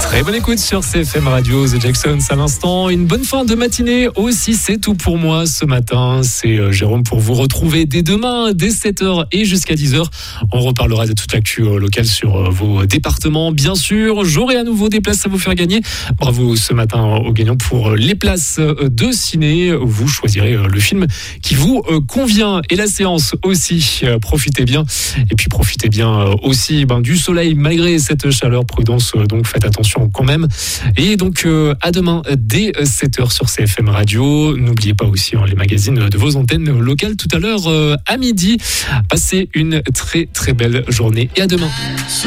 Très bonne écoute sur CFM Radio, The Jacksons à l'instant. Une bonne fin de matinée aussi, c'est tout pour moi ce matin. C'est Jérôme pour vous retrouver dès demain, dès 7h et jusqu'à 10h. On reparlera de toute l'actu locale sur vos départements, bien sûr. J'aurai à nouveau des places à vous faire gagner. Bravo ce matin aux gagnants pour les places de ciné. Vous choisirez le film qui vous convient. Et la séance aussi, profitez bien. Et puis profitez bien aussi du soleil malgré cette chaleur. Prudence, donc faites attention quand même. Et donc à demain dès 7h sur CFM Radio. N'oubliez pas aussi les magazines de vos antennes locales tout à l'heure à midi. Passez une très très belle journée et à demain.